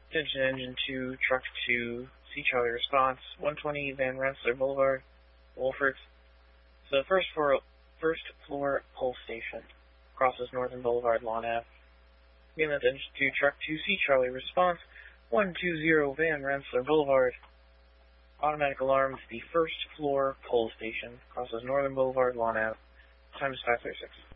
Attention Engine 2, Truck 2, C Charlie Response, 120 Van Rensselaer Boulevard, Wolford. So first floor pole station. Crosses Northern Boulevard, Lawn Ave. Again, that's Engine 2, Truck 2, C Charlie Response, 120 Van Rensselaer Boulevard. Automatic alarm to the first floor pole station. Crosses Northern Boulevard, Lawn Ave. Time is 5:36.